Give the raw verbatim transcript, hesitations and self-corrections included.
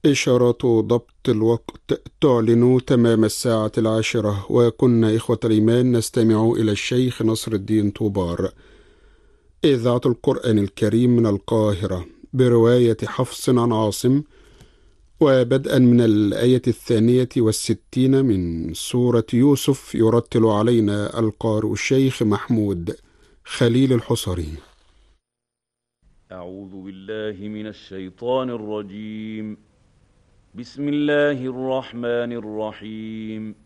إشارات ضبط الوقت تعلن تمام الساعة العاشرة، وكنا إخوة الإيمان نستمع إلى الشيخ نصر الدين طوبار. إذاعة القرآن الكريم من القاهرة برواية حفص عن عاصم، وبدءا من الآية الثانية والستين من سورة يوسف يرتل علينا القارئ الشيخ محمود خليل الحصري. أعوذ بالله من الشيطان الرجيم. بسم الله الرحمن الرحيم.